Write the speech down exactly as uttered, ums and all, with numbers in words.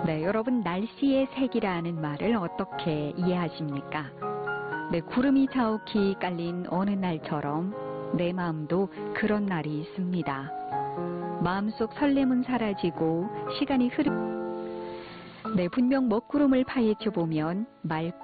네, 여러분 날씨의 색이라는 말을 어떻게 이해하십니까? 네, 구름이 자욱히 깔린 어느 날처럼 내 마음도 그런 날이 있습니다. 마음속 설렘은 사라지고 시간이 흐르 네, 분명 먹구름을 파헤쳐 보면 맑고